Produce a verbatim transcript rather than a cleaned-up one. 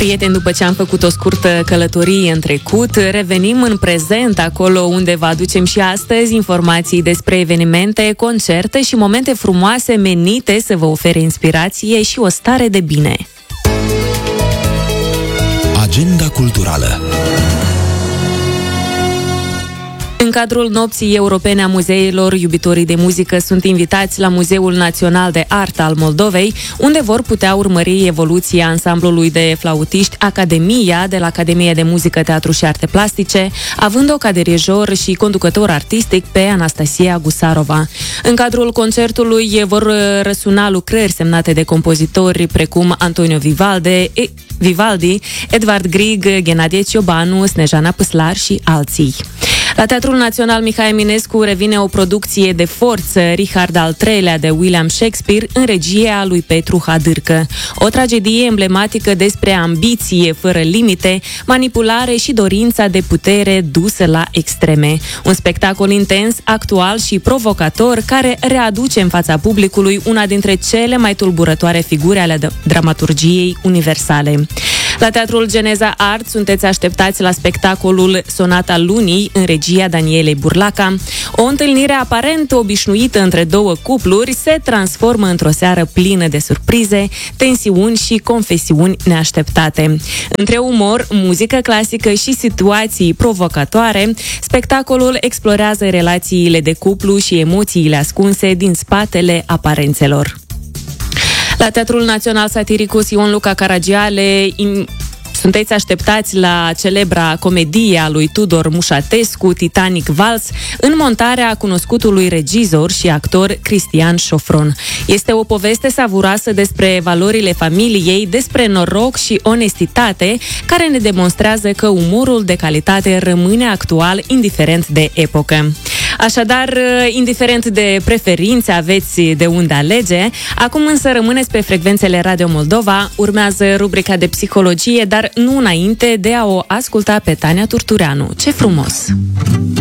Prieteni, după ce am făcut o scurtă călătorie în trecut, revenim în prezent, acolo unde vă aducem și astăzi informații despre evenimente, concerte și momente frumoase menite să vă ofere inspirație și o stare de bine. Agenda culturală. În cadrul Nopții Europene a Muzeilor, iubitorii de muzică sunt invitați la Muzeul Național de Artă al Moldovei, unde vor putea urmări evoluția ansamblului de flautiști Academia de la Academia de Muzică, Teatru și Arte Plastice, având-o ca dirijor și conducător artistic pe Anastasia Gusarova. În cadrul concertului vor răsuna lucrări semnate de compozitori precum Antonio Vivaldi, Vivaldi, Edvard Grieg, Ghenadie Ciobanu, Snejana Păslar și alții. La Teatrul Național Mihai Eminescu revine o producție de forță, Richard al treilea de William Shakespeare, în regia lui Petru Hadârcă. O tragedie emblematică despre ambiție fără limite, manipulare și dorința de putere dusă la extreme. Un spectacol intens, actual și provocator, care readuce în fața publicului una dintre cele mai tulburătoare figuri ale dramaturgiei universale. La Teatrul Geneza Art sunteți așteptați la spectacolul Sonata Lunii, în regia Danielei Burlaca. O întâlnire aparent obișnuită între două cupluri se transformă într-o seară plină de surprize, tensiuni și confesiuni neașteptate. Între umor, muzică clasică și situații provocatoare, spectacolul explorează relațiile de cuplu și emoțiile ascunse din spatele aparențelor. La Teatrul Național Satiricus Ion Luca Caragiale sunteți așteptați la celebra comedie a lui Tudor Mușatescu, Titanic Vals, în montarea cunoscutului regizor și actor Cristian Șofron. Este o poveste savuroasă despre valorile familiei, despre noroc și onestitate, care ne demonstrează că umorul de calitate rămâne actual, indiferent de epocă. Așadar, indiferent de preferințe, aveți de unde alege. Acum însă rămâneți pe frecvențele Radio Moldova. Urmează rubrica de psihologie, dar nu înainte de a o asculta pe Tania Turtureanu. Ce frumos!